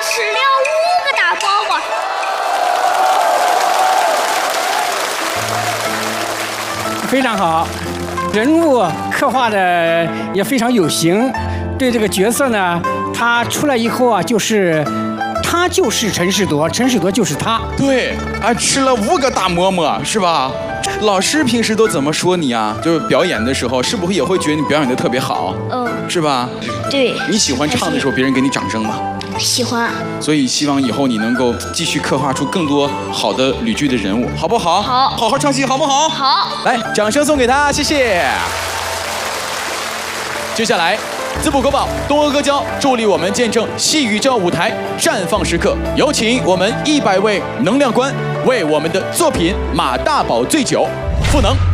吃了5个大馍馍。 非常好，人物刻画的也非常有型。对这个角色呢，他出来以后啊，他就是陈士铎，陈士铎就是他。 对，还吃了5个大馍馍，是吧？老师平时都怎么说你啊？就是表演的时候，是不是也会觉得你表演的特别好？是吧？ 对。 你喜欢唱的时候，别人给你掌声吗？ 喜欢。 所以希望以后你能够继续刻画出更多好的吕剧的人物，好不好？ 好。 好好唱戏，好不好？ 好。 来，掌声送给他，谢谢。接下来，淄博国宝东阿哥教助力我们见证戏宇宙舞台绽放时刻，有请我们100位能量官为我们的作品《马大宝醉酒》赋能。